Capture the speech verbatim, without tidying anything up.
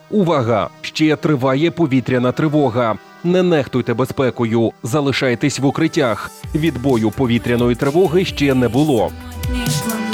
Увага! Ще триває повітряна тривога. Не нехтуйте безпекою, залишайтесь в укриттях. Відбою повітряної тривоги ще не було. Ніж